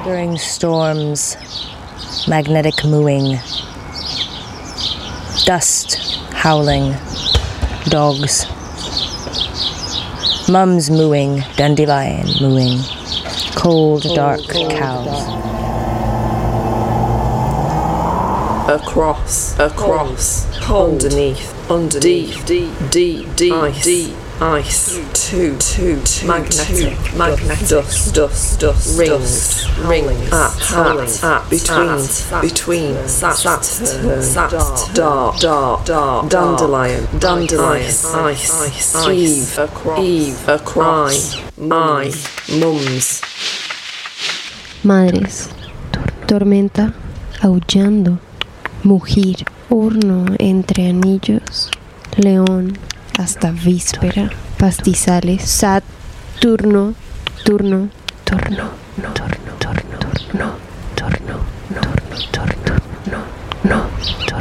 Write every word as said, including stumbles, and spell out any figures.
During storms, magnetic mooing, dust howling, dogs, mums mooing, dandelion mooing, cold, dark cows. Across, across, cold, underneath, underneath, deep, deep, deep, ice, deep, ice, two, two, two, magnetic, two, magnetic, dust, dust, dust, rings, rings, at, howling, at, between, between, sat, sat, sat, dark, dark, dark, dandelion, dandelion, ice, ice, Eve, across, Eve, across, I, mums. Madres, tormenta, aullando. Mugir, horno entre anillos, león hasta víspera, pastizales, Saturno, turno, turno, no, turno, turno, turno, turno, turno, turno, no, no, turno.